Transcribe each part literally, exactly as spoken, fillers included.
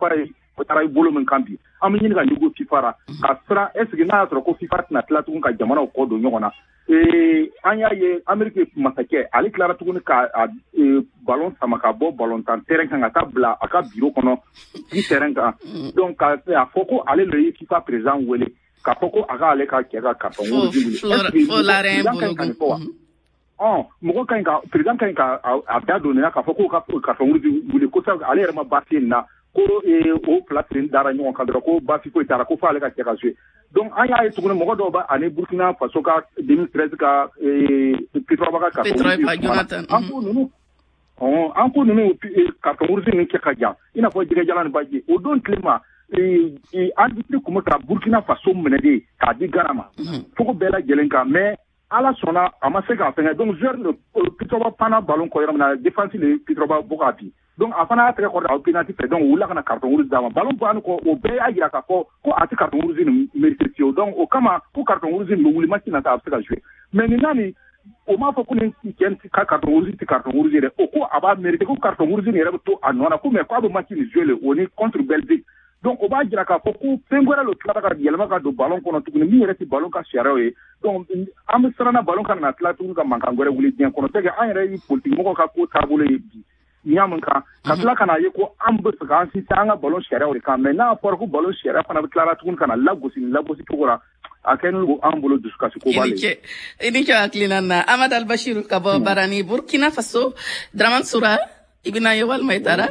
pare o taara bolo min kan bi an bɛ ɲini ka ɲugu FIFA ra ka siran est ce que n'a y'a sɔrɔ ko FIFA tɛna tila tuguni ka jamanaw kɔ don ɲɔgɔn na ee an y'a ye Amérique masakɛ ale tilara tuguni ka ballon sama ka bɔ ballon tan terrain kan ka taa bila a ka bureau kɔnɔ ni terrain kan donc a fɔ ko ale le ye FIFA président wele k'a fɔ ko a ka ale ka cɛ ka carton rouge wuli est ce que ɔn mɔgɔ ka ɲi ka président ka ɲi ka a da don nin na k'a fɔ k'o ka carton rouge wuli ko sabu ale yɛrɛ ma baasi nin na ko o fila sen dara ɲɔgɔn kan dɔrɔn ko baasi foyi t'a la ko fo ale ka cɛ ka jouer donc an y'a ye tuguni mɔgɔ dɔw b'a ani Burkina Faso ka deux mille treize ka Petrova ka carton rouge an ko ninnu ɔn an ko ninnu carton rouge ninnu kɛ ka jan i n'a fɔ jɛgɛjalan ni baji o don tilema arbitre tun bɛ ka Burkina Faso minɛ de k'a di Ghana ma fogo bɛɛ lajɛlen kan mais ala sɔnna a ma se k'a fɛngɛ donc joueur le Petrova panna ballon kɔ yɔrɔ min na défense le Petrova bɔ k'a bin donc a fana y'a tɛgɛ kɔrɔ a penalty fɛ donc u wulila ka na carton rouge d'a ma ballon bannen kɔ o bɛɛ y'a jira k'a fɔ ko a tɛ carton rouge nin mérité fiyewu donc o kama ko carton rouge nin bɛ wuli match nata a bɛ se ka jouer mais nin na nin o m'a fɔ ko nin cɛ ka carton rouge tɛ carton rouge dɛ o ko a b'a mérité ko carton rouge nin yɛrɛ bɛ to a nɔ na ko mais k'a bɛ match nin jouer le o ni contre Belgique donc o b'a jira k'a fɔ ko fɛn wɛrɛ lo tilara ka yɛlɛma ka don ballon kɔnɔ tuguni min yɛrɛ tɛ ballon ka sariyaw ye donc an bɛ siran na ballon ka na tila tuguni ka mankan wɛrɛ wuli diɲɛ kɔnɔ c'est que an yɛrɛ ye politique mɔgɔw ka ko taabolo ye bi n'i y'a mɛn kan ka tila ka na ye ko an bɛ fɛ k'an sinsin an ka ballon sariyaw de kan mais n'a fɔra ko ballon sariya fana bɛ tilara tuguni ka na lagosi ni lagosi cogo la a kɛlen don an bolo dusukasi ko b'ale ye. I ni ce hakilina na Amad Albashir ka bɔ Barani Burkina Faso Dramane Soura i bɛna ye walima i taara.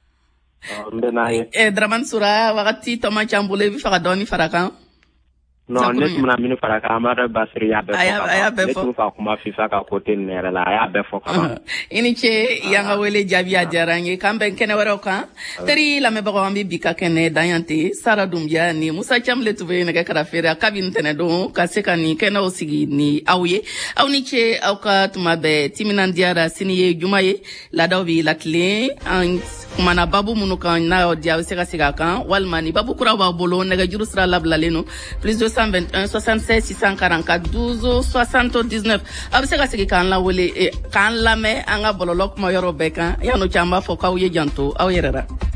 Eh, Dramane Soura wakati toma chambule vi faka doni farakan. Non, ne tuma mini farakan amara basiri ya befo. Aya befo. Ne tuma kuma FIFA ka kote nere la aya befo kama. Ini che yanga wele jabi ajarange kambe kene wero kan. Teri la meba wambi bika kene dayante Sara Dumbia ni Musa Chamle tuve nege karafere kabin tene don kaseka ni kene osigi ni awye. Au ni che au ka tumabe timinandiara siniye jumaye la dawi latle an kumana babu munuka na dia seka seka kan walmani babu kura ba bolo nega juru sra lablaleno plus deux cent vingt et un soixante-seize six cent quarante-quatre douze soixante-dix-neuf abseka seka kan la wole kan la me anga bololok ma yoro bekan ya no chamba fo ka uye janto aw yerera